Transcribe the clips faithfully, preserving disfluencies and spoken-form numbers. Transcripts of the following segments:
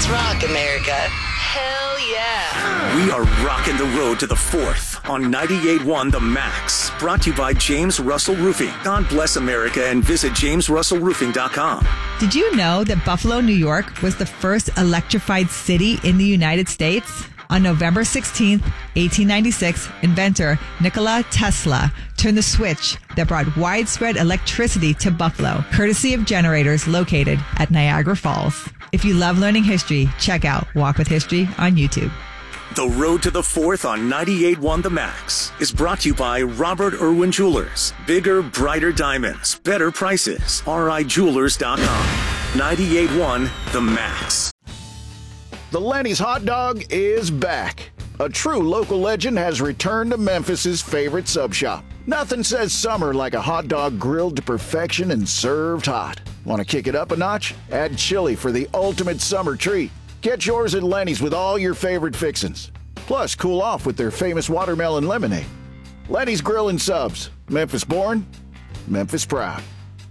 Let's rock, America. Hell yeah. We are rocking the road to the fourth on ninety-eight point one The Max. Brought to you by James Russell Roofing. God bless America and visit james russell roofing dot com. Did you know that Buffalo, New York was the first electrified city in the United States? On November sixteenth, eighteen ninety-six, inventor Nikola Tesla turned the switch that brought widespread electricity to Buffalo, courtesy of generators located at Niagara Falls. If you love learning history, check out Walk with History on YouTube. The road to the fourth on ninety-eight point one The Max is brought to you by Robert Irwin Jewelers. Bigger, brighter diamonds, better prices. R I jewelers dot com. ninety-eight point one The Max. The Lenny's hot dog is back. A true local legend has returned to Memphis's favorite sub shop. Nothing says summer like a hot dog grilled to perfection and served hot. Want to kick it up a notch? Add chili for the ultimate summer treat. Get yours at Lenny's with all your favorite fixins'. Plus, cool off with their famous watermelon lemonade. Lenny's Grill and Subs. Memphis born, Memphis proud.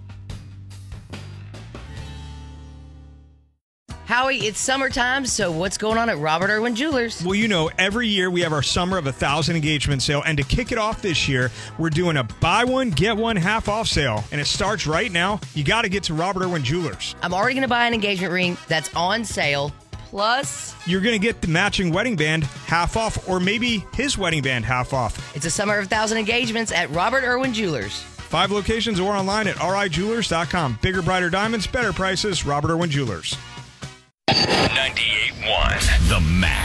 Howie, it's summertime, so what's going on at Robert Irwin Jewelers? Well, you know, every year we have our Summer of a Thousand engagement sale, and to kick it off this year, we're doing a buy one, get one half off sale, and it starts right now. You got to get to Robert Irwin Jewelers. I'm already going to buy an engagement ring that's on sale, plus you're going to get the matching wedding band half off, or maybe his wedding band half off. It's a Summer of a Thousand engagements at Robert Irwin Jewelers. Five locations or online at r i jewelers dot com. Bigger, brighter diamonds, better prices, Robert Irwin Jewelers. ninety-eight point one The Max.